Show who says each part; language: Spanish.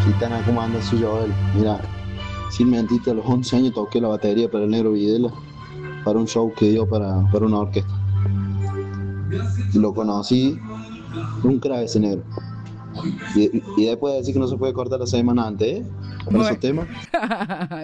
Speaker 1: Gitana, ¿cómo anda su Joel? Mira, sin mentirte, a los 11 años toqué la batería para el Negro Videla, para un show que dio para una orquesta. Y lo conocí, un crack ese negro. Y después de decir que no se puede cortar la semana antes, ¿eh? Para esos
Speaker 2: Bueno.
Speaker 1: temas.